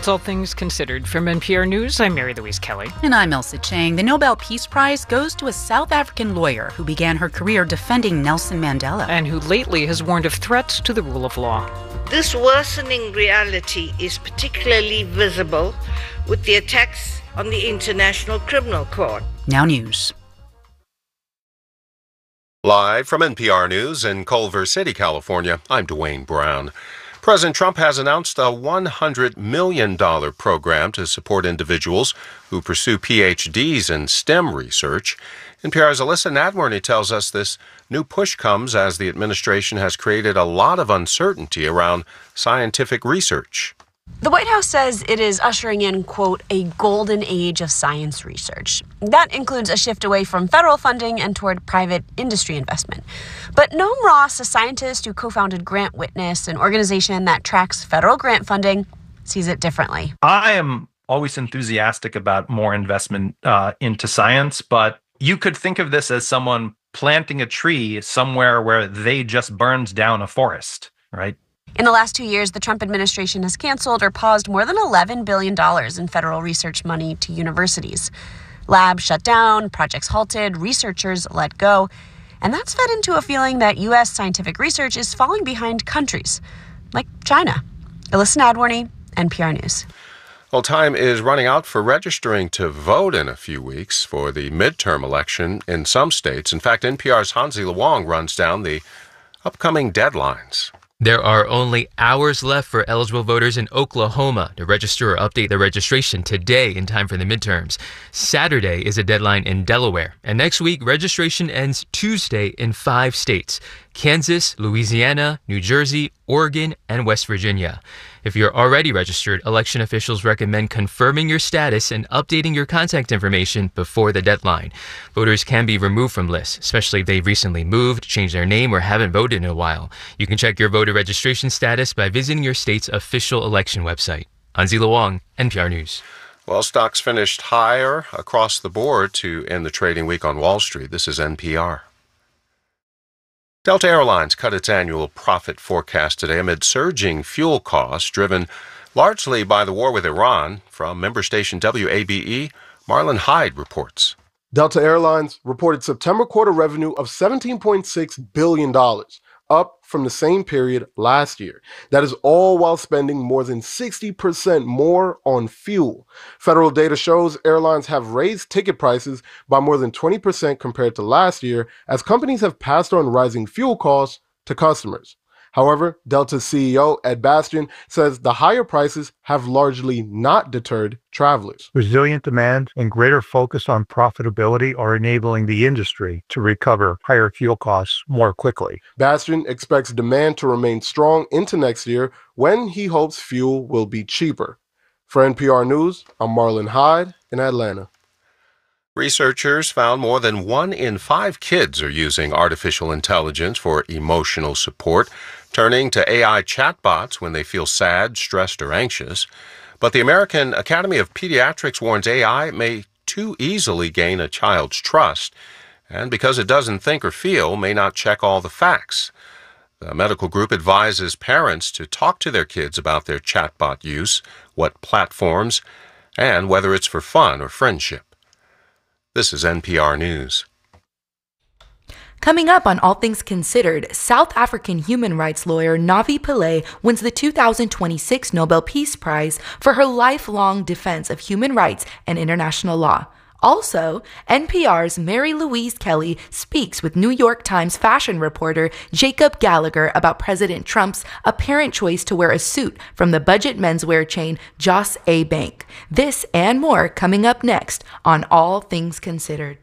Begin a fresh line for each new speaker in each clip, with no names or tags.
That's All Things Considered. From NPR News, I'm Mary Louise Kelly.
And I'm Elsa Chang. The Nobel Peace Prize goes to a South African lawyer who began her career defending Nelson Mandela.
And who lately has warned of threats to the rule of law.
This worsening reality is particularly visible with the attacks on the International Criminal Court.
Now News.
Live from NPR News in Culver City, California, I'm Dwayne Brown. President Trump has announced a $100 million program to support individuals who pursue PhDs in STEM research. NPR's Alyssa Nadworny tells us this new push comes as the administration has created a lot of uncertainty around scientific research.
The White House says it is ushering in, quote, a golden age of science research. That includes a shift away from federal funding and toward private industry investment. But Noam Ross, a scientist who co-founded Grant Witness, an organization that tracks federal grant funding, sees it differently.
I am always enthusiastic about more investment into science, but you could think of this as someone planting a tree somewhere where they just burned down a forest, right?
In the last 2 years, the Trump administration has canceled or paused more than $11 billion in federal research money to universities. Labs shut down, projects halted, researchers let go. And that's fed into a feeling that U.S. scientific research is falling behind countries like China. Alyssa Nadworny, NPR News.
Well, time is running out for registering to vote in a few weeks for the midterm election in some states. In fact, NPR's Hansi Luong runs down the upcoming deadlines.
There are only hours left for eligible voters in Oklahoma to register or update their registration today in time for the midterms. Saturday is a deadline in Delaware. And next week, registration ends Tuesday in 5 states: Kansas, Louisiana, New Jersey, Oregon, and West Virginia. If you're already registered, election officials recommend confirming your status and updating your contact information before the deadline. Voters can be removed from lists, especially if they've recently moved, changed their name, or haven't voted in a while. You can check your voter registration status by visiting your state's official election website. Hansi Luong, NPR News.
Well, stocks finished higher across the board to end the trading week on Wall Street. This is NPR. Delta Airlines cut its annual profit forecast today amid surging fuel costs driven largely by the war with Iran. From member station WABE, Marlon Hyde reports.
Delta Airlines reported September quarter revenue of $17.6 billion, up from the same period last year. That is all while spending more than 60% more on fuel. Federal data shows airlines have raised ticket prices by more than 20% compared to last year as companies have passed on rising fuel costs to customers. However, Delta's CEO, Ed Bastian, says the higher prices have largely not deterred travelers.
Resilient demand and greater focus on profitability are enabling the industry to recover higher fuel costs more quickly.
Bastian expects demand to remain strong into next year when he hopes fuel will be cheaper. For NPR News, I'm Marlon Hyde in Atlanta.
Researchers found more than 1 in 5 kids are using artificial intelligence for emotional support, turning to AI chatbots when they feel sad, stressed, or anxious. But the American Academy of Pediatrics warns AI may too easily gain a child's trust, and because it doesn't think or feel, may not check all the facts. The medical group advises parents to talk to their kids about their chatbot use, what platforms, and whether it's for fun or friendship. This is NPR News.
Coming up on All Things Considered, South African human rights lawyer Navi Pillay wins the 2026 Nobel Peace Prize for her lifelong defense of human rights and international law. Also, NPR's Mary Louise Kelly speaks with New York Times fashion reporter Jacob Gallagher about President Trump's apparent choice to wear a suit from the budget menswear chain Joss A. Bank. This and more coming up next on All Things Considered.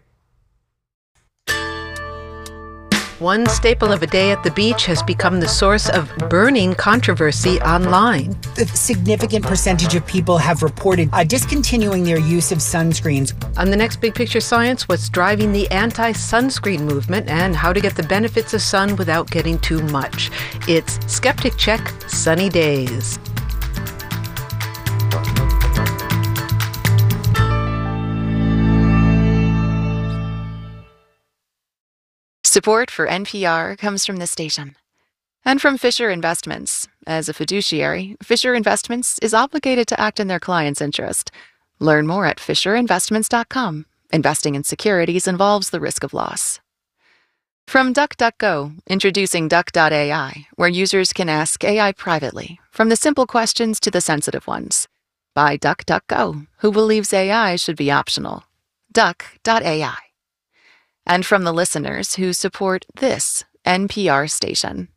One staple of a day at the beach has become the source of burning controversy online.
A significant percentage of people have reported discontinuing their use of sunscreens.
On the next Big Picture Science, what's driving the anti-sunscreen movement and how to get the benefits of sun without getting too much. It's Skeptic Check Sunny Days.
Support for NPR comes from this station and from Fisher Investments, As a fiduciary, Fisher Investments is obligated to act in their client's interest. Learn more at FisherInvestments.com. Investing in securities involves the risk of loss. From DuckDuckGo, introducing Duck.ai, where users can ask AI privately, from the simple questions to the sensitive ones. By DuckDuckGo, who believes AI should be optional. Duck.ai. And from the listeners who support this NPR station.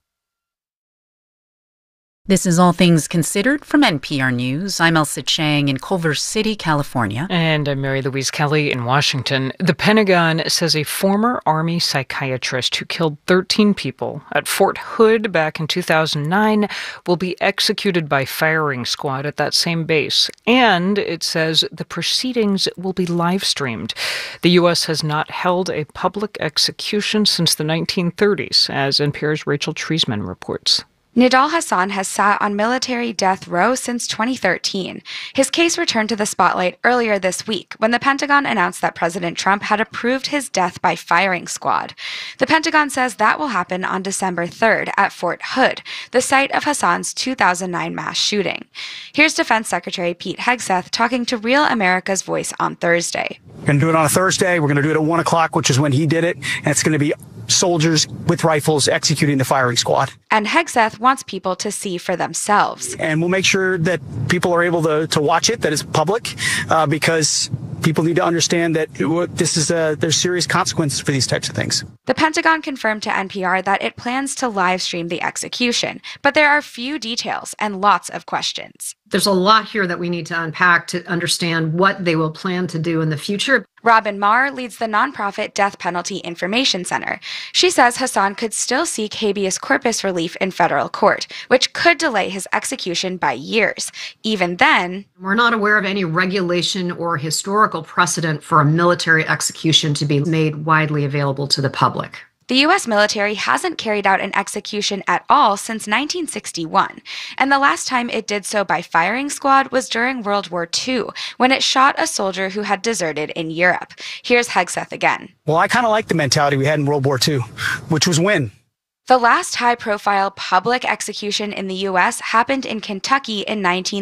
This is All Things Considered from NPR News. I'm Elsa Chang in Culver City, California.
And I'm Mary Louise Kelly in Washington. The Pentagon says a former Army psychiatrist who killed 13 people at Fort Hood back in 2009 will be executed by firing squad at that same base. And it says the proceedings will be live streamed. The U.S. has not held a public execution since the 1930s, as NPR's Rachel Treisman reports.
Nidal Hasan has sat on military death row since 2013. His case returned to the spotlight earlier this week when the Pentagon announced that President Trump had approved his death by firing squad. The Pentagon says that will happen on December 3rd at Fort Hood, the site of Hasan's 2009 mass shooting. Here's Defense Secretary Pete Hegseth talking to Real America's Voice on Thursday.
We're going to do it on a Thursday. We're going to do it at 1 o'clock, which is when he did it. And it's going to be soldiers with rifles executing the firing squad.
And Hegseth wants people to see for themselves.
And we'll make sure that people are able to watch it, that it's public, because people need to understand that there's serious consequences for these types of things.
The Pentagon confirmed to NPR that it plans to live stream the execution, but there are few details and lots of questions.
There's a lot here that we need to unpack to understand what they will plan to do in the future.
Robin Marr leads the nonprofit Death Penalty Information Center. She says Hasan could still seek habeas corpus relief in federal court, which could delay his execution by years. Even then,
we're not aware of any regulation or historical precedent for a military execution to be made widely available to the public.
The U.S. military hasn't carried out an execution at all since 1961, and the last time it did so by firing squad was during World War II, when it shot a soldier who had deserted in Europe. Here's Hegseth again.
Well, I kind of like the mentality we had in World War II, which was win.
The last high-profile public execution in the U.S. happened in Kentucky in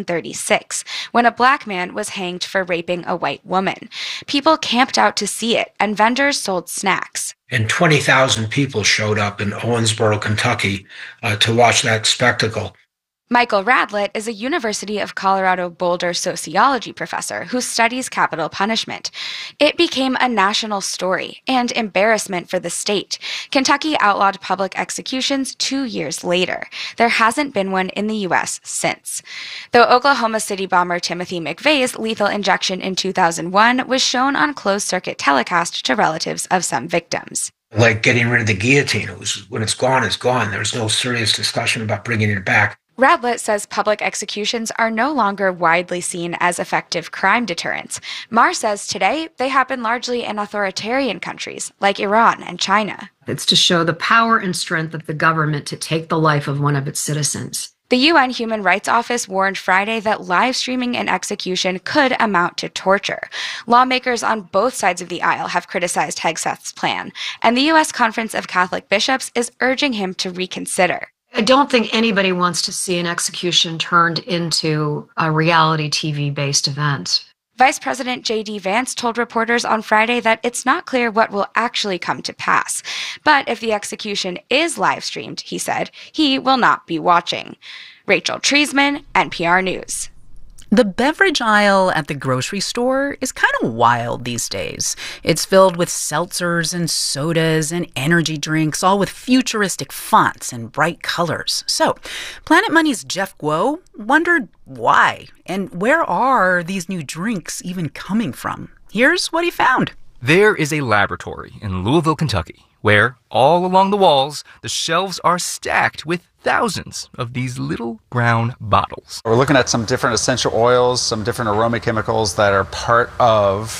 1936, when a black man was hanged for raping a white woman. People camped out to see it, and vendors sold snacks.
And 20,000 people showed up in Owensboro, Kentucky, to watch that spectacle.
Michael Radlett is a University of Colorado Boulder sociology professor who studies capital punishment. It became a national story and embarrassment for the state. Kentucky outlawed public executions 2 years later. There hasn't been one in the U.S. since. Though Oklahoma City bomber Timothy McVeigh's lethal injection in 2001 was shown on closed-circuit telecast to relatives of some victims.
Like getting rid of the guillotine. When it's gone, it's gone. There's no serious discussion about bringing it back.
Radlett says public executions are no longer widely seen as effective crime deterrents. Marr says today they happen largely in authoritarian countries like Iran and China.
It's to show the power and strength of the government to take the life of one of its citizens.
The UN Human Rights Office warned Friday that live streaming an execution could amount to torture. Lawmakers on both sides of the aisle have criticized Hegseth's plan, and the U.S. Conference of Catholic Bishops is urging him to reconsider.
I don't think anybody wants to see an execution turned into a reality TV-based event.
Vice President J.D. Vance told reporters on Friday that it's not clear what will actually come to pass. But if the execution is live-streamed, he said, he will not be watching. Rachel Treisman, NPR News.
The beverage aisle at the grocery store is kind of wild these days. It's filled with seltzers and sodas and energy drinks, all with futuristic fonts and bright colors. So, Planet Money's Jeff Guo wondered why and where are these new drinks even coming from? Here's what he found.
There is a laboratory in Louisville, Kentucky, where all along the walls, the shelves are stacked with thousands of these little brown bottles.
We're looking at some different essential oils, some different aroma chemicals that are part of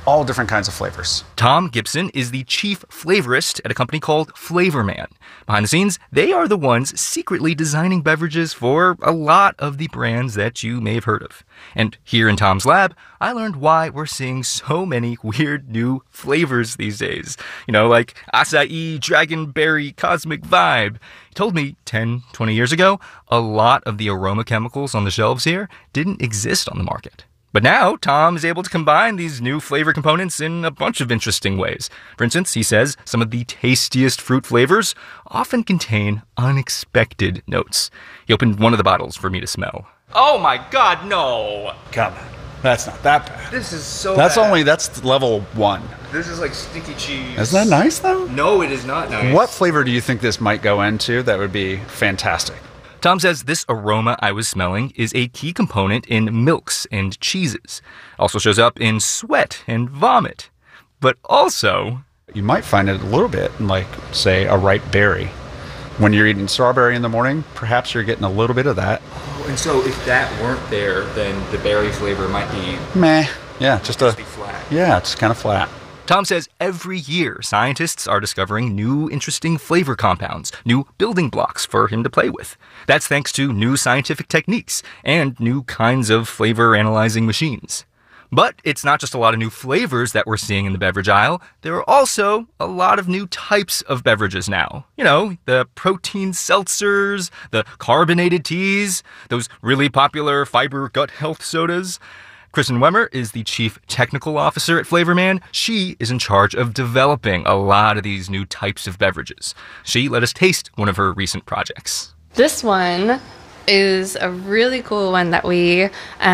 all different kinds of flavors.
Tom Gibson is the chief flavorist at a company called Flavorman. Behind the scenes, they are the ones secretly designing beverages for a lot of the brands that you may have heard of. And here in Tom's lab, I learned why we're seeing so many weird new flavors these days. Like acai, dragonberry, cosmic vibe. He told me 10, 20 years ago, a lot of the aroma chemicals on the shelves here didn't exist on the market. But now, Tom is able to combine these new flavor components in a bunch of interesting ways. For instance, he says some of the tastiest fruit flavors often contain unexpected notes. He opened one of the bottles for me to smell. Oh my God, no!
Come on. That's not that bad.
This is so
That's
bad.
That's level 1.
This is like sticky cheese.
Isn't that nice, though?
No, it is not nice.
What flavor do you think this might go into that would be fantastic?
Tom says this aroma I was smelling is a key component in milks and cheeses. Also shows up in sweat and vomit. But also...
You might find it a little bit in, like, say, a ripe berry. When you're eating strawberry in the morning, perhaps you're getting a little bit of that.
Oh, and so if that weren't there, then the berry flavor might be...
Meh. Yeah, just
be flat.
Yeah, it's kind of flat.
Tom says every year, scientists are discovering new interesting flavor compounds, new building blocks for him to play with. That's thanks to new scientific techniques and new kinds of flavor analyzing machines. But it's not just a lot of new flavors that we're seeing in the beverage aisle. There are also a lot of new types of beverages now. The protein seltzers, the carbonated teas, those really popular fiber gut health sodas. Kristen Wemmer is the chief technical officer at Flavorman. She is in charge of developing a lot of these new types of beverages. She let us taste one of her recent projects.
This one is a really cool one that we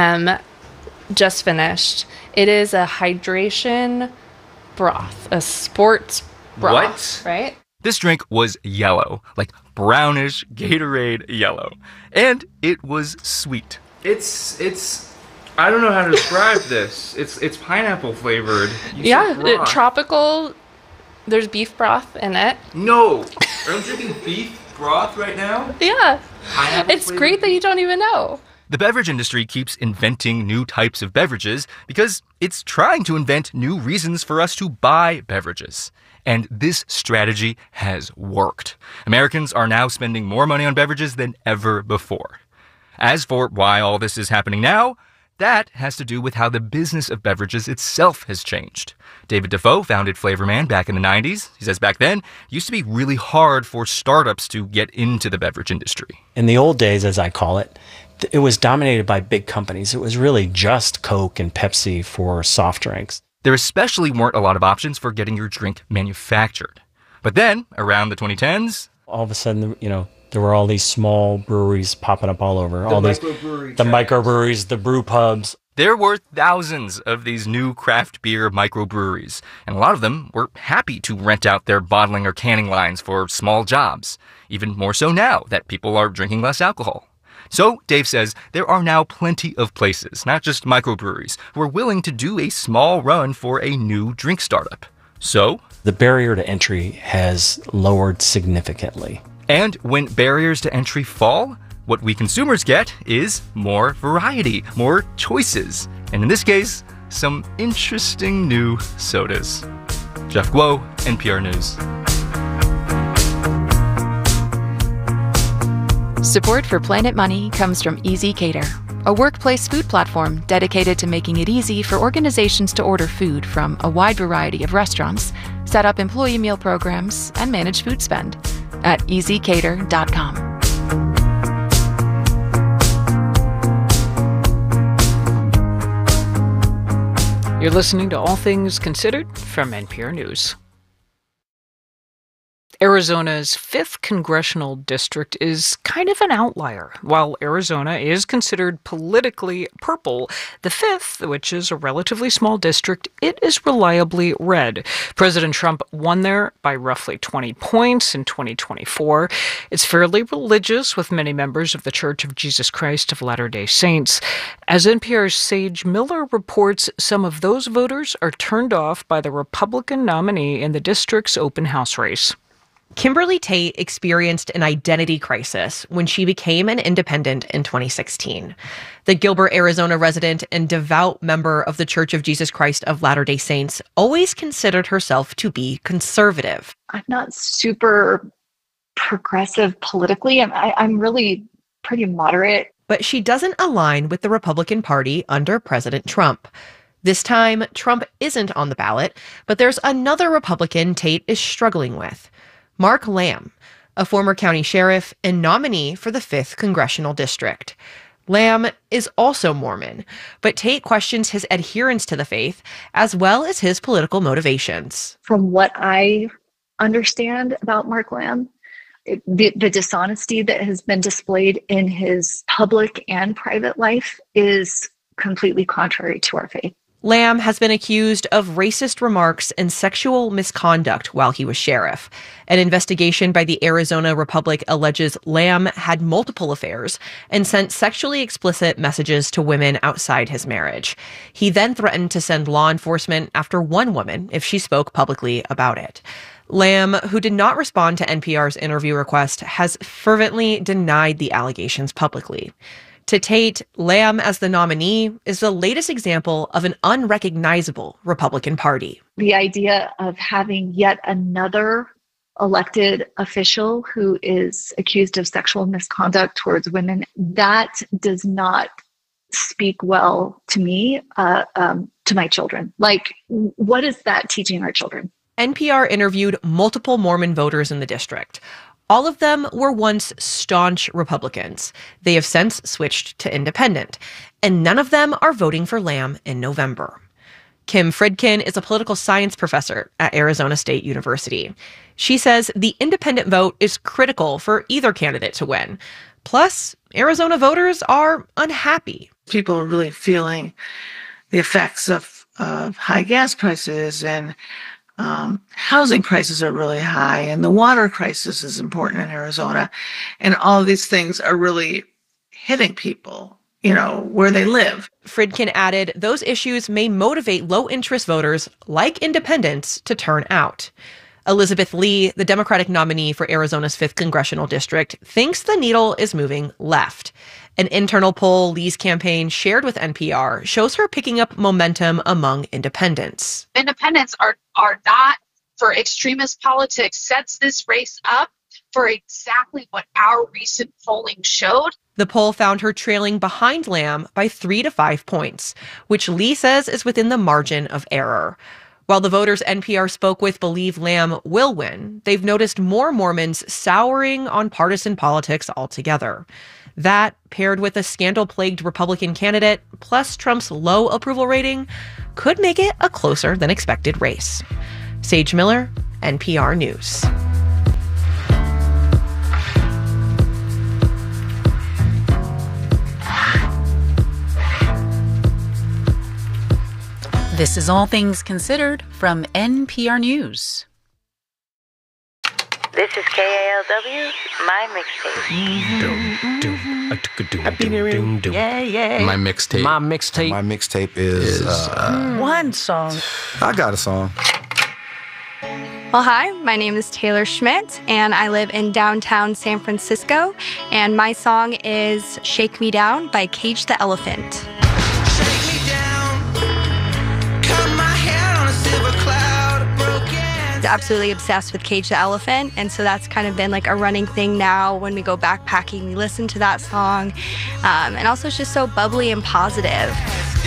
just finished. It is a hydration broth, a sports broth.
What?
Right?
This drink was yellow, like brownish Gatorade yellow. And it was sweet. It's I don't know how to describe this. It's pineapple flavored.
Tropical. There's beef broth in it.
No, I'm drinking beef broth right now.
Yeah,
pineapple
it's great that you don't even know.
The beverage industry keeps inventing new types of beverages because it's trying to invent new reasons for us to buy beverages. And this strategy has worked. Americans are now spending more money on beverages than ever before. As for why all this is happening now, that has to do with how the business of beverages itself has changed. David Defoe founded Flavorman back in the 90s. He says back then, it used to be really hard for startups to get into the beverage industry.
In the old days, as I call it, it was dominated by big companies. It was really just Coke and Pepsi for soft drinks.
There especially weren't a lot of options for getting your drink manufactured. But then, around the 2010s...
all of a sudden, there were all these small breweries popping up all over. The microbreweries, the brew pubs.
There were thousands of these new craft beer microbreweries, and a lot of them were happy to rent out their bottling or canning lines for small jobs, even more so now that people are drinking less alcohol. So, Dave says, there are now plenty of places, not just microbreweries, who are willing to do a small run for a new drink startup. So...
the barrier to entry has lowered significantly.
And when barriers to entry fall, what we consumers get is more variety, more choices, and in this case, some interesting new sodas. Jeff Guo, NPR News.
Support for Planet Money comes from Easy Cater, a workplace food platform dedicated to making it easy for organizations to order food from a wide variety of restaurants, set up employee meal programs, and manage food spend at easycater.com.
You're listening to All Things Considered from NPR News. Arizona's 5th congressional district is kind of an outlier. While Arizona is considered politically purple, the 5th, which is a relatively small district, it is reliably red. President Trump won there by roughly 20 points in 2024. It's fairly religious, with many members of the Church of Jesus Christ of Latter-day Saints. As NPR's Sage Miller reports, some of those voters are turned off by the Republican nominee in the district's open house race.
Kimberly Tate experienced an identity crisis when she became an independent in 2016. The Gilbert, Arizona resident and devout member of the Church of Jesus Christ of Latter-day Saints always considered herself to be conservative.
I'm not super progressive politically. I'm really pretty moderate.
But she doesn't align with the Republican Party under President Trump. This time, Trump isn't on the ballot, but there's another Republican Tate is struggling with. Mark Lamb, a former county sheriff and nominee for the 5th Congressional District. Lamb is also Mormon, but Tate questions his adherence to the faith as well as his political motivations.
From what I understand about Mark Lamb, the dishonesty that has been displayed in his public and private life is completely contrary to our faith.
Lamb has been accused of racist remarks and sexual misconduct while he was sheriff. An investigation by the Arizona Republic alleges Lamb had multiple affairs and sent sexually explicit messages to women outside his marriage. He then threatened to send law enforcement after one woman if she spoke publicly about it. Lamb, who did not respond to NPR's interview request, has fervently denied the allegations publicly. To Tate, Lamb as the nominee is the latest example of an unrecognizable Republican Party.
The idea of having yet another elected official who is accused of sexual misconduct towards women, that does not speak well to me, to my children. Like, what is that teaching our children?
NPR interviewed multiple Mormon voters in the district. All of them were once staunch Republicans. They have since switched to independent, and none of them are voting for Lamb in November. Kim Fridkin is a political science professor at Arizona State University. She says the independent vote is critical for either candidate to win. Plus, Arizona voters are unhappy.
People are really feeling the effects of high gas prices, and housing prices are really high, and the water crisis is important in Arizona. And all of these things are really hitting people, where they live.
Fridkin added those issues may motivate low-interest voters like independents to turn out. Elizabeth Lee, the Democratic nominee for Arizona's 5th Congressional District, thinks the needle is moving left. An internal poll Lee's campaign shared with NPR shows her picking up momentum among independents.
Independents are not for extremist politics, sets this race up for exactly what our recent polling showed.
The poll found her trailing behind Lamb by 3 to 5 points, which Lee says is within the margin of error. While the voters NPR spoke with believe Lamb will win, they've noticed more Mormons souring on partisan politics altogether. That, paired with a scandal-plagued Republican candidate, plus Trump's low approval rating, could make it a closer than expected race. Sage Miller, NPR News.
This is All Things Considered from NPR News.
This is KALW, my mixtape.
Happy New Year.
Yeah.
My mixtape.
My mixtape.
My mixtape is
one song.
I got a song.
Well, hi, my name is Taylor Schmidt, and I live in downtown San Francisco, and my song is Shake Me Down by Cage the Elephant. Absolutely obsessed with Cage the Elephant, and so that's kind of been like a running thing now. When we go backpacking, we listen to that song, and also it's just so bubbly and positive.